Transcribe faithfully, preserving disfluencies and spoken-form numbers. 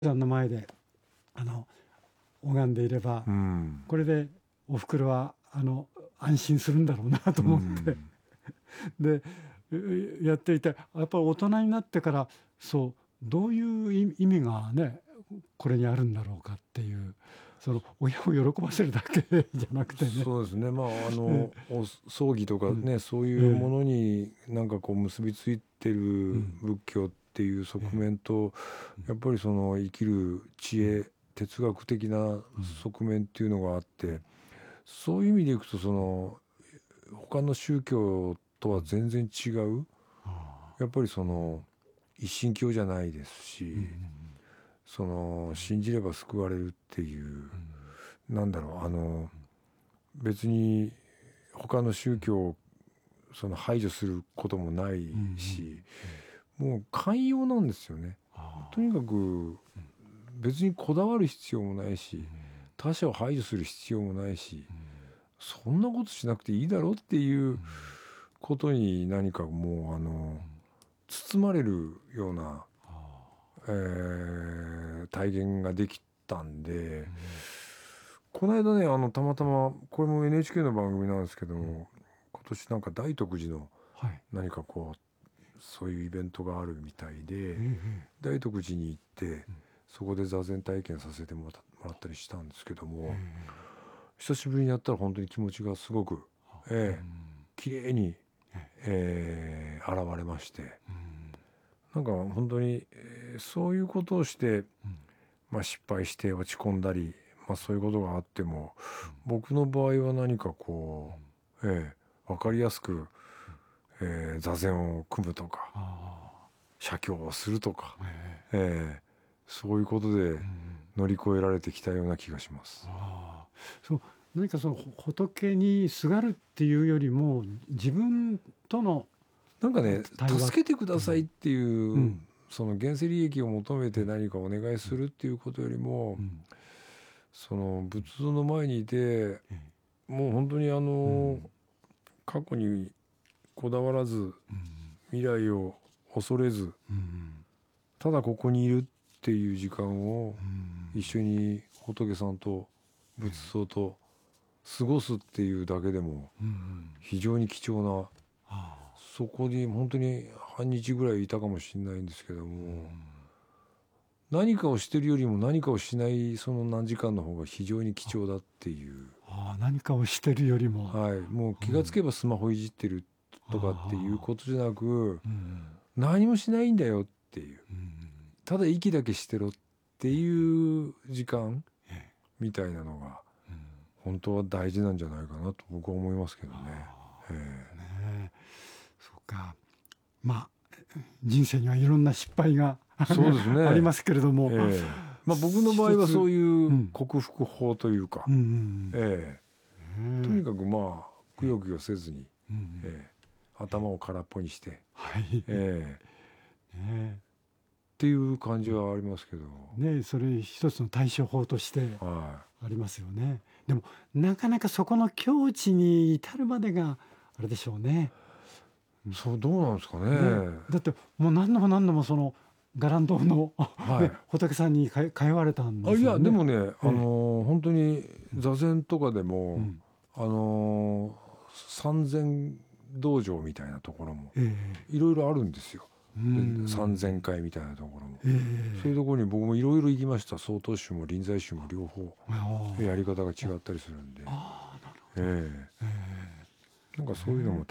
さんの前であの拝んでいれば、 うん、 これでおふくろはあの安心するんだろうなと思って、うん、でやっていて、やっぱり大人になってからそうどういう意味がねこれにあるんだろうかっていう、その親を喜ばせるだけじゃなくてね。 そうですね、まああの、 えお葬儀とかね、 うん、 そういうものになんかこう結びついてるうん仏教っていう側面と、 うんやっぱりその生きる知恵、哲学的な側面っていうのがあって、そういう意味でいくとその他の宗教とは全然違う、やっぱりその一神教じゃないですし、 うんその信じれば救われるっていう、なんだろう、あの別に他の宗教をその排除することもないし、もう寛容なんですよね。とにかく別にこだわる必要もないし、他者を排除する必要もないし、そんなことしなくていいだろうっていうことに何かもうあの包まれるような、えー、体験ができたんで、この間ね、あのたまたまこれも エヌエイチケー の番組なんですけども、今年なんか大徳寺の何かこうそういうイベントがあるみたいで、大徳寺に行ってそこで座禅体験させてもらったりしたんですけども、久しぶりにやったら本当に気持ちがすごくええ綺麗にえー現れまして、なんか本当に、えーそういうことをして、まあ、失敗して落ち込んだり、まあ、そういうことがあっても、僕の場合は何かこう、えー分かりやすく、えー座禅を組むとか写経をするとか、えーそういうことで乗り越えられてきたような気がします。 ああ、そう何かその仏にすがるっていうよりも自分とのなんかね、 対話助けてくださいっていう、 うんその現世利益を求めて何かお願いするっていうことよりも、 うんその仏像の前にいて、もう本当にあの、過去にこだわらず、未来を恐れず、ただここにいるっていう時間を一緒に仏さんと仏像と過ごすっていうだけでも非常に貴重な、そこに本当に半日ぐらいいたかもしれないんですけども、何かをしてるよりも何かをしないその何時間の方が非常に貴重だっていう。 ああ、何かをしてるよりも、 はい、もう気がつけばスマホいじってるとかっていうことじゃなく、何もしないんだよっていう、ただ息だけしてろっていう時間みたいなのが本当は大事なんじゃないかなと僕は思いますけどね。えね、そうか、まあ人生にはいろんな失敗がそうですねありますけれども、 ええまあ、僕の場合はそういう克服法というか、ええとにかくまあくよくよせずに、ええ頭を空っぽにして、 はいええね、 っていう感じはありますけど、 ね、それ一つの対処法としてありますよね。でもなかなかそこの境地に至るまでがあれでしょうね。 そうどうなんですかね。 ね、だってもう何度も何度もその伽藍堂の、 はいね、仏さんに通通われたんですよね。 あいやでもね、 ええ、 あのー本当に座禅とかでも、 うん、 あのー三千道場みたいなところもえいろいろあるんですよ。 え、 で三千会みたいなところも、 ええ、 そういうところに僕もいろいろ行きました。曹洞宗も臨済宗も両方ああ、 やり方が違ったりするんで、 ああ、なるほど。 ええええ、 なんかそういうのも